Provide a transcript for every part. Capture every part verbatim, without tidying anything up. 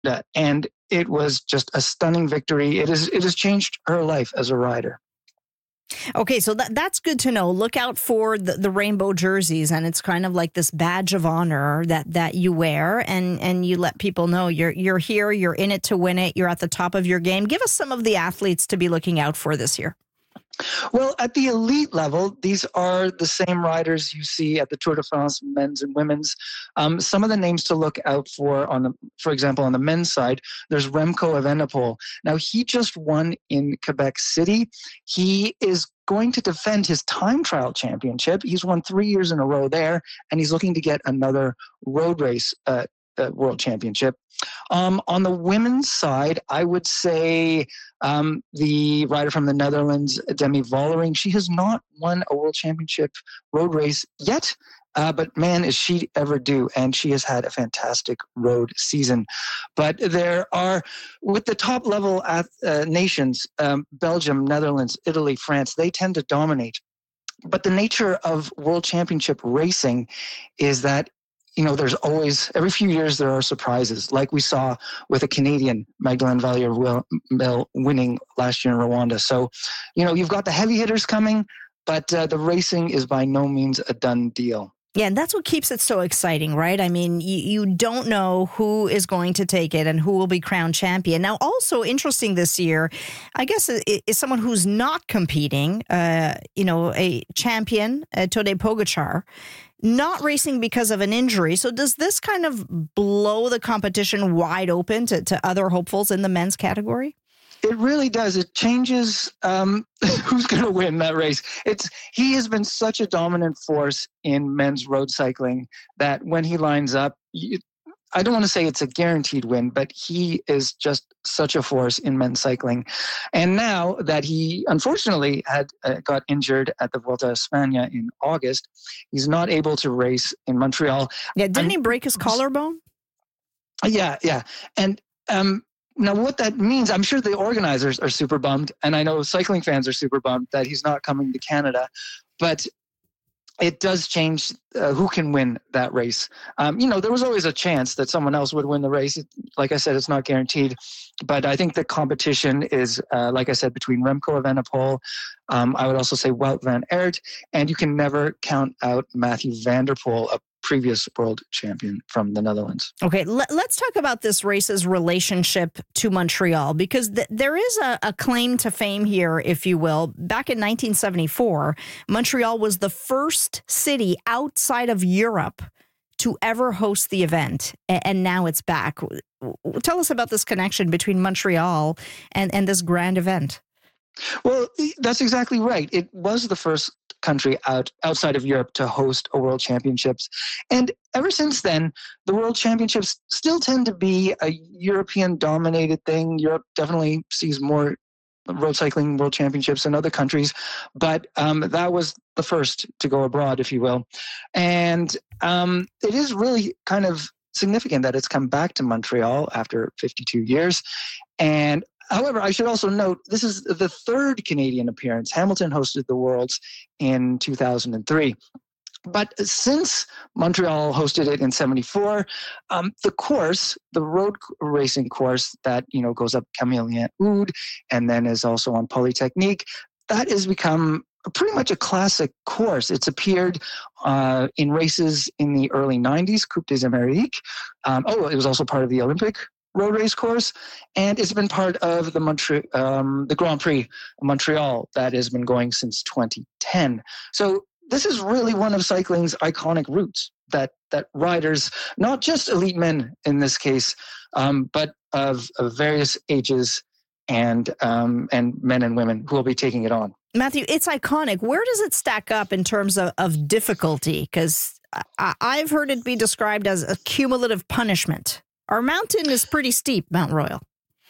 and it was just a stunning victory. It is it has changed her life as a rider. Okay, so that that's good to know. Look out for the, the rainbow jerseys, and it's kind of like this badge of honor that, that you wear, and, and you let people know you're you're here, you're in it to win it, you're at the top of your game. Give us some of the athletes to be looking out for this year. Well, at the elite level, these are the same riders you see at the Tour de France, men's and women's. Um, some of the names to look out for, on the, for example, on the men's side, there's Remco Evenepoel. Now, he just won in Quebec City. He is going to defend his time trial championship. He's won three years in a row there, and he's looking to get another road race uh, uh, world championship. Um, on the women's side, I would say um, the rider from the Netherlands, Demi Vollering, she has not won a world championship road race yet, uh, but man, is she ever due, and she has had a fantastic road season. But there are, with the top level uh, nations, um, Belgium, Netherlands, Italy, France, they tend to dominate. But the nature of world championship racing is that, you know, there's always, every few years, there are surprises, like we saw with a Canadian, Magdalene Valliere winning last year in Rwanda. So, you know, you've got the heavy hitters coming, but uh, the racing is by no means a done deal. Yeah, and that's what keeps it so exciting, right? I mean, you, you don't know who is going to take it and who will be crowned champion. Now, also interesting this year, I guess, is someone who's not competing, uh, you know, a champion, uh, Tadej Pogačar, not racing because of an injury. So does this kind of blow the competition wide open to, to other hopefuls in the men's category? It really does. It changes um, who's going to win that race. It's he has been such a dominant force in men's road cycling that when he lines up, you, I don't want to say it's a guaranteed win, but he is just such a force in men's cycling. And now that he unfortunately had uh, got injured at the Vuelta a España in August, he's not able to race in Montreal. Yeah, didn't and, he break his collarbone? Yeah, yeah. And um, now what that means, I'm sure the organizers are super bummed, and I know cycling fans are super bummed that he's not coming to Canada, but it does change uh, who can win that race. Um, you know, there was always a chance that someone else would win the race. It, like I said, it's not guaranteed. But I think the competition is, uh, like I said, between Remco Evenepoel. Um, I would also say Wout van Aert. And you can never count out Mathieu van der Poel, a previous world champion from the Netherlands. Okay, let, let's talk about this race's relationship to Montreal, because th- there is a, a claim to fame here, if you will. Back in nineteen seventy-four, Montreal was the first city outside of Europe to ever host the event, and, and now it's back. Tell us about this connection between Montreal and, and this grand event. Well, that's exactly right. It was the first country out outside of Europe to host a World Championships. And ever since then, the World Championships still tend to be a European-dominated thing. Europe definitely sees more road cycling World Championships than other countries, but um, that was the first to go abroad, if you will. And um, it is really kind of significant that it's come back to Montreal after fifty-two years. And however, I should also note, this is the third Canadian appearance. Hamilton hosted the Worlds in two thousand three. But since Montreal hosted it in seventy-four, um, the course, the road racing course that, you know, goes up Camillien Oude and then is also on Polytechnique, that has become pretty much a classic course. It's appeared uh, in races in the early nineties, Coupe des Amériques. Um, oh, it was also part of the Olympic road race course, and it's been part of the Montre- um, the Grand Prix of Montreal that has been going since twenty ten. So this is really one of cycling's iconic routes that that riders, not just elite men in this case, um, but of, of various ages and um, and men and women who will be taking it on. Matthew, it's iconic. Where does it stack up in terms of, of difficulty? Because I've heard it be described as a cumulative punishment. Our mountain is pretty steep, Mount Royal.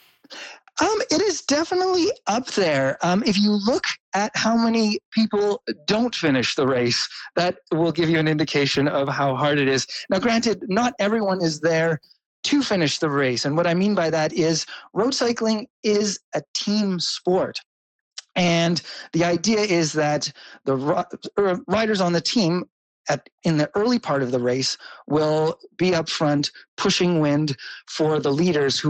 Um, it is definitely up there. Um, if you look at how many people don't finish the race, that will give you an indication of how hard it is. Now, granted, not everyone is there to finish the race. And what I mean by that is road cycling is a team sport. And the idea is that the riders on the team at in the early part of the race will be up front pushing wind for the leaders who